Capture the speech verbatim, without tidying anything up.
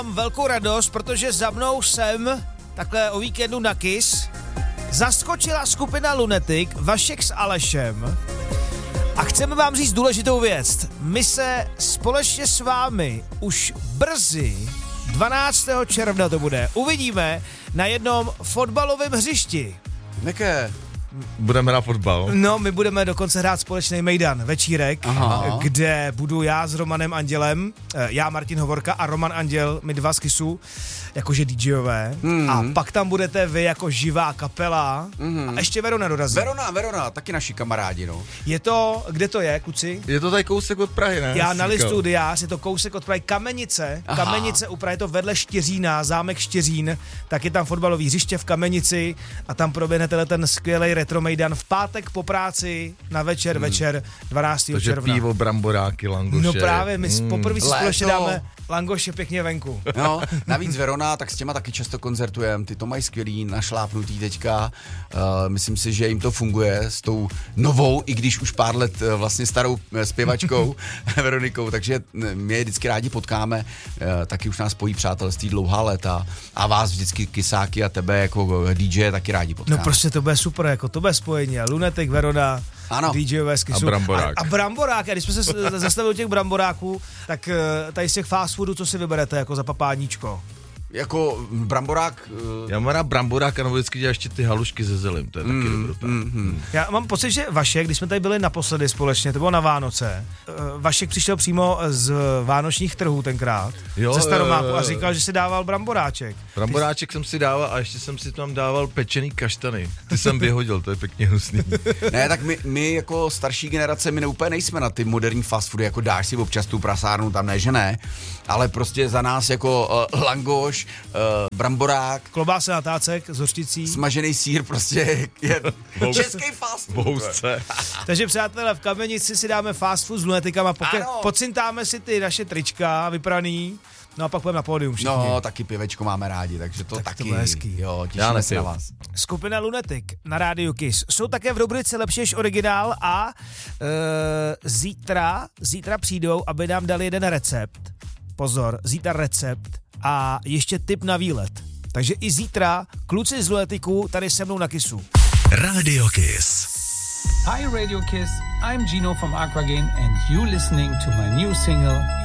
Mám velkou radost, protože za mnou jsem takhle o víkendu na Kiss zaskočila skupina Lunatic, Vašek s Alešem a chceme vám říct důležitou věc. My se společně s vámi už brzy, dvanáctého června to bude, uvidíme na jednom fotbalovém hřišti. Neké? Budeme hrát fotbal. No, my budeme dokonce hrát společný mejdan, večírek, Aha. kde budu já s Romanem Andělem, já Martin Hovorka a Roman Anděl, my dva z Kissu, jakože DJové. Mm. A pak tam budete vy jako živá kapela mm. a ještě Verona dorazí. Verona, Verona, taky naši kamarádi, no. Je to, kde to je, kluci? Je to tady kousek od Prahy, ne? Já na listu Diář, je to kousek od Prahy, Kamenice, Aha. Kamenice u Prahy, je to vedle Štěřína, zámek Štěřín, tak je tam fotbalový hřiště v Kamenici a tam proběhne ten skvělej retro mejdan v pátek po práci na večer, hmm. večer dvanáctého června. Takže pivo, bramboráky, langoše. No právě, my hmm. poprvé si společně Léto. dáme langoše pěkně venku. No, navíc Verona, tak s těma taky často koncertujeme, ty to mají skvělý, našlápnutý teďka, uh, myslím si, že jim to funguje s tou novou, i když už pár let uh, vlastně starou uh, zpěvačkou Veronikou, takže my je vždycky rádi potkáme, uh, taky už nás spojí přátelství dlouhá léta a vás vždycky Kisáky a tebe jako D J taky rádi potkáme. No prostě to bude super, jako to bude spojení, Lunatic, Verona, ano. DJové z Kissu. A bramborák. A, a bramborák, a když jsme se zastavili u těch bramboráků, tak tady z těch fast foodů, co si vyberete jako za papáníčko? Jako bramborák... Uh... Já mám rád bramborák a nebo vždycky dělá ještě ty halušky ze zelim, to je taky mm, dobrota. Mm, mm. Já mám pocit, že Vašek, když jsme tady byli naposledy společně, to bylo na Vánoce, Vašek přišel přímo z vánočních trhů tenkrát, jo, ze Staromáku a říkal, že si dával bramboráček. Bramboráček Ty... jsem si dával a ještě jsem si tam dával pečený kaštany. Ty jsem vyhodil, to je pěkně hnusný. Ne, tak my, my jako starší generace, my úplně nejsme na ty moderní fast foody, jako dáš si občas tu prasárnu, tam ne, že ne, ale prostě za nás jako uh, langoš, Uh, bramborák, klobása na tácek s hořčicí, smažený sýr, prostě je český fast food. Vousce. Takže přátelé, v Kamenici si dáme fast food s lunetikama, poke- pocintáme si ty naše trička vypraný, no a pak půjdeme na pódium všichni. No, taky pivečko máme rádi, takže to tak taky. To bude hezký. Jo, těšíme se na vás. Skupina Lunatic na rádiu Kiss jsou také v rubrice Lepší než originál a uh, zítra, zítra přijdou, aby nám dali jeden recept. Pozor, zítra recept a ještě tip na výlet. Takže i zítra kluci z Lunatiku tady se mnou na Kissu. Radio Kiss. Hi Radio Kiss, I'm Gino from Aquagen and you listening to my new single